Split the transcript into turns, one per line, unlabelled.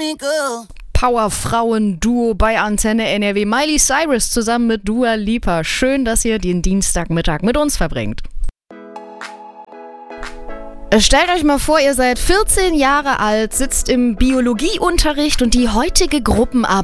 Powerfrauen-Duo bei Antenne NRW. Miley Cyrus zusammen mit Dua Lipa. Schön, dass ihr den Dienstagmittag mit uns verbringt. Stellt euch mal vor, ihr seid 14 Jahre alt, sitzt im Biologieunterricht und die heutige Gruppenarbeit